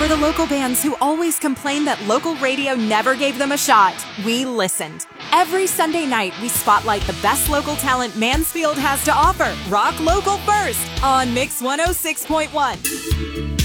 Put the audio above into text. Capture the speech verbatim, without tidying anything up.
For the local bands who always complain that local radio never gave them a shot, we listened. Every Sunday night, we spotlight the best local talent Mansfield has to offer. Rock local first on Mix one oh six point one.